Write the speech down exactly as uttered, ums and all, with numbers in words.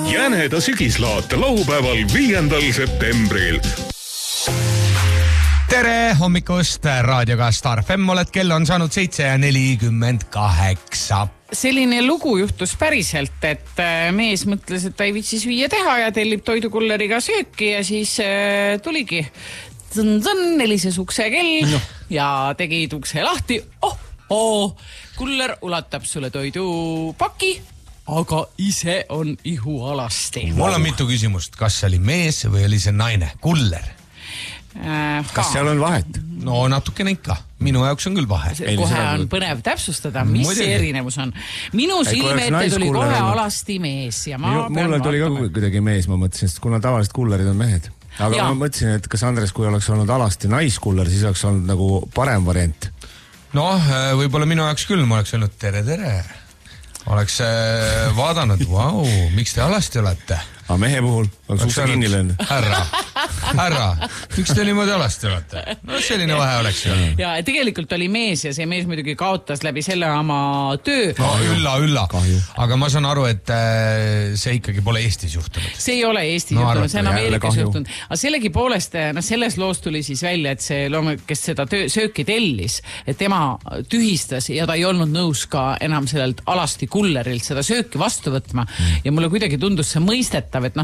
Jäneda sügislaate laupäeval viiendal septembril. Tere hommikust, raadioga Star F M, oled kell on saanud seitse ja nelikümmend kaheksa. Selline lugu juhtus päriselt, et mees mõtles, et ta ei viitsi süüa teha ja tellib toidukulleriga sööki ja siis tuligi tõn-tõn, nelises ukse kell no. ja tegi ukse lahti. Oh, oh, kuller ulatab sulle toidupaki, aga ise on ihualasti. Mul on mitu küsimust, kas see oli mees või oli see naine, kuller? Äh, kas seal on vahet? No natukene ikka. Minu jaoks on küll vahe. Kohe on põnev täpsustada, mis Muidugi. see erinevus on. Minu silme ette tuli kohe on... alasti mees. Ja ma Minu, mulle tuli ka kuidagi mees, ma mõtlesin, sest kuna tavaliselt kullerid on mehed. Aga ja. ma mõtlesin, et kas Andres, kui oleks olnud alasti naiskuller, siis oleks olnud nagu parem variant. Noh, võib-olla minu jaoks küll, ma oleks öelnud tere, tere. Oleks vaadanud, vau, miks te alasti olete? Aga mehe puhul oleks ukse kinni löönud. Härra, härra, miks te niimoodi alasti olete? No selline vahe oleks ju. Ja tegelikult oli mees ja see mees muidugi kaotas läbi selle oma töö. No ülla, ülla. Aga ma saan aru, et see ikkagi pole Eestis juhtunud. See ei ole Eestis no, juhtunud, see on Ameerikas juhtunud. Aga sellegi poolest, no selles loos tuli siis välja, et see loom, kes seda töö, sööki tellis, et tema tühistas ja ta ei olnud nõus ka enam sellelt alasti kullerilt seda sööki vastu võtma. Ja mulle kuidagi tundus see mõistetav, et noh,